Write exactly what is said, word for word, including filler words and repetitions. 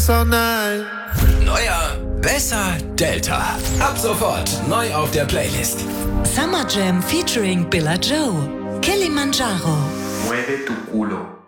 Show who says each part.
Speaker 1: besser nein.
Speaker 2: Neuer, besser Delta. Ab sofort neu auf der Playlist.
Speaker 3: Summer Jam featuring Billa Joe. Kilimanjaro.
Speaker 1: Mueve tu culo.